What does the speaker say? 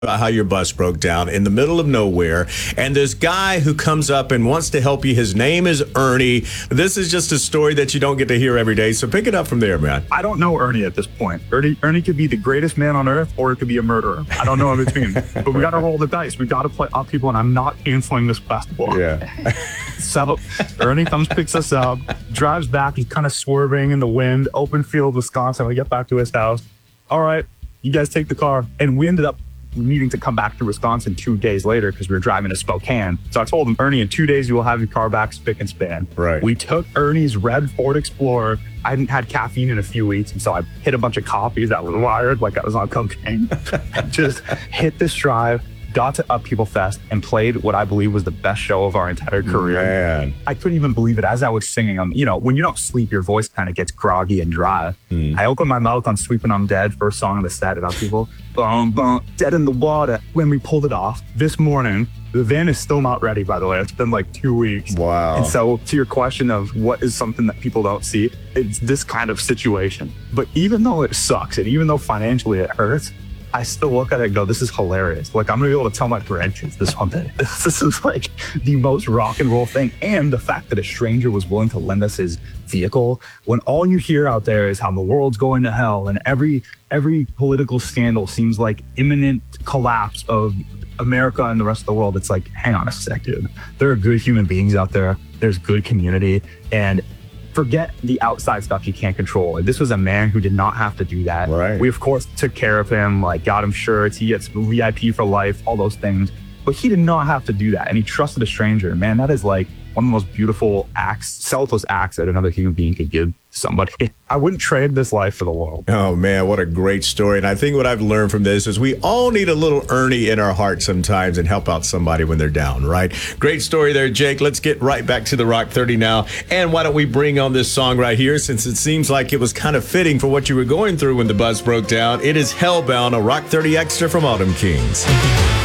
about how your bus broke down in the middle of nowhere, and this guy who comes up and wants to help you. His name is Ernie. This is just a story that you don't get to hear every day, so pick it up from there, man. I don't know Ernie at this point. Ernie could be the greatest man on earth, or it could be a murderer. I don't know in between. But we got to roll the dice. We got to play up people, and I'm not canceling this festival. Yeah. So Ernie comes, picks us up, drives back. He's kind of swerving in the wind, open field, Wisconsin. We get back to his house. All right, you guys take the car. And we ended up needing to come back to Wisconsin 2 days later because we were driving to Spokane. So I told him, Ernie, in 2 days, you will have your car back spick and span. Right. We took Ernie's red Ford Explorer. I hadn't had caffeine in a few weeks, and so I hit a bunch of coffees that was wired like I was on cocaine. Just hit this drive, got to Up People Fest, and played what I believe was the best show of our entire career. Man. I couldn't even believe it. As I was singing, when you don't sleep, your voice kind of gets groggy and dry. I opened my mouth on Sweeping I'm Dead, first song of the set at Up People. Boom, boom, dead in the water. When we pulled it off this morning, the van is still not ready, by the way. It's been like 2 weeks. Wow. And so to your question of what is something that people don't see, it's this kind of situation. But even though it sucks, and even though financially it hurts, I still look at it and go, this is hilarious. Like, I'm going to be able to tell my grandkids this one day. This is like the most rock and roll thing. And the fact that a stranger was willing to lend us his vehicle when all you hear out there is how the world's going to hell and every political scandal seems like imminent collapse of America and the rest of the world. It's like, hang on a sec, dude. There are good human beings out there. There's good community. And forget the outside stuff you can't control. This was a man who did not have to do that. Right. We, of course, took care of him, like got him shirts. He gets VIP for life, all those things. But he did not have to do that. And he trusted a stranger. Man, that is like one of the most beautiful acts, selfless acts that another human being could give somebody. I wouldn't trade this life for the world. Oh, man, what a great story. And I think what I've learned from this is we all need a little Ernie in our heart sometimes and help out somebody when they're down, right? Great story there, Jake. Let's get right back to the Rock 30 now. And why don't we bring on this song right here, since it seems like it was kind of fitting for what you were going through when the bus broke down. It is Hellbound, a Rock 30 extra from Autumn Kings.